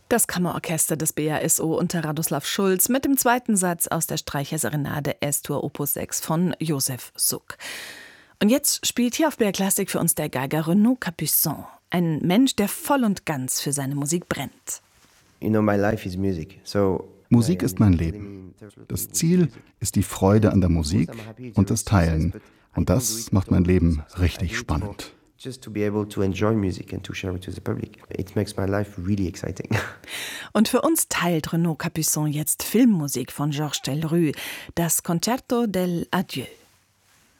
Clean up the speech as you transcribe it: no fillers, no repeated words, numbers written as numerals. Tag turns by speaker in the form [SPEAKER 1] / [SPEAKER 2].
[SPEAKER 1] Das Kammerorchester des BASO unter Radoslav Schulz mit dem zweiten Satz aus der Streicherserenade S-Dur Opus 6 von Josef Suk. Und jetzt spielt hier auf BR Classic für uns der Geiger Renaud Capuçon. Ein Mensch, der voll und ganz für seine Musik brennt.
[SPEAKER 2] Musik ist mein Leben. Das Ziel ist die Freude an der Musik und das Teilen. Und das macht mein Leben richtig spannend.
[SPEAKER 3] Just to be able to enjoy music and to share it with the public. It makes my life really exciting.
[SPEAKER 1] Und für uns teilt Renaud Capuçon jetzt Filmmusik von Georges Delerue, das Concerto dell'Adieu.